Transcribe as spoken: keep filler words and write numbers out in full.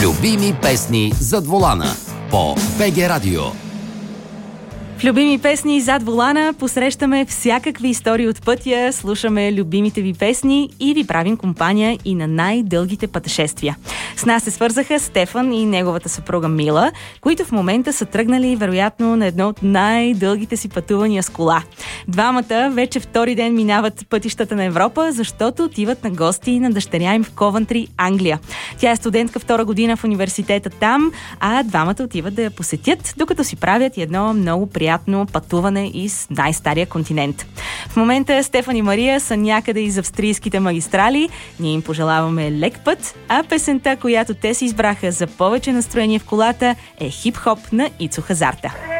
Любими песни зад волана по БГ Радио. В Любими песни зад волана посрещаме всякакви истории от пътя, слушаме любимите ви песни и ви правим компания и на най-дългите пътешествия. С нас се свързаха Стефан и неговата съпруга Мила, които в момента са тръгнали вероятно на едно от най-дългите си пътувания с кола. Двамата вече втори ден минават пътищата на Европа, защото отиват на гости на дъщеря им в Ковентри, Англия. Тя е студентка втора година в университета там, а двамата отиват да я посетят, докато си правят едно много приятно пътуване из най-стария континент. В момента Стефан и Мария са някъде из австрийските магистрали. Ние им пожелаваме лек път, а песента, която те си избраха за повече настроение в колата, е хип-хоп на Ицо Хазарта.